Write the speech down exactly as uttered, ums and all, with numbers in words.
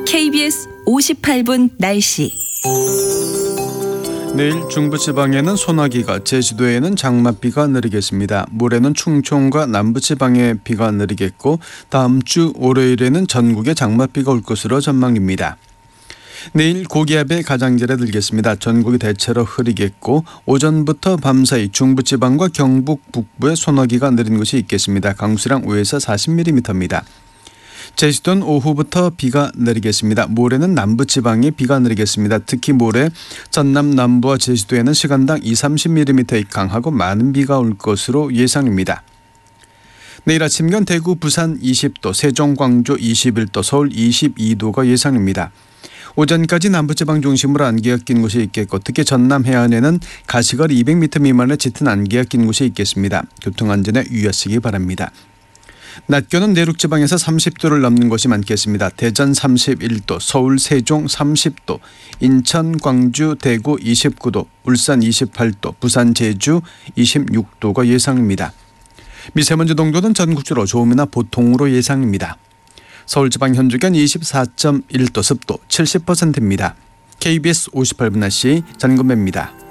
케이비에스 오십팔 분 날씨. 내일 중부지방에는 소나기가, 제주도에는 장맛비가 내리겠습니다. 모레는 충청과 남부지방에 비가 내리겠고 다음 주 월요일에는 전국에 장맛비가 올 것으로 전망입니다. 내일 고기압의 가장자리에 들겠습니다. 전국이 대체로 흐리겠고 오전부터 밤사이 중부지방과 경북 북부에 소나기가 내리는 곳이 있겠습니다. 강수량 오에서 사십 밀리미터입니다. 제주도는 오후부터 비가 내리겠습니다. 모레는 남부지방에 비가 내리겠습니다. 특히 모레 전남 남부와 제주도에는 시간당 이삼십 밀리미터의 강하고 많은 비가 올 것으로 예상입니다. 내일 아침경 대구, 부산 이십 도, 세종, 광주 이십일 도, 서울 이십이 도가 예상입니다. 오전까지 남부지방 중심으로 안개가 낀 곳이 있겠고 특히 전남 해안에는 가시거리 이백 미터 미만의 짙은 안개가 낀 곳이 있겠습니다. 교통안전에 유의하시기 바랍니다. 낮 기온은 내륙지방에서 삼십 도를 넘는 곳이 많겠습니다. 대전 삼십일 도, 서울, 세종 삼십 도, 인천, 광주, 대구 이십구 도, 울산 이십팔 도, 부산, 제주 이십육 도가 예상입니다. 미세먼지 농도는 전국적으로 좋음이나 보통으로 예상입니다. 서울지방 현재기온 이십사 점 일 도, 습도 칠십 퍼센트입니다. 케이비에스 오십팔 분 날씨 전금배입니다.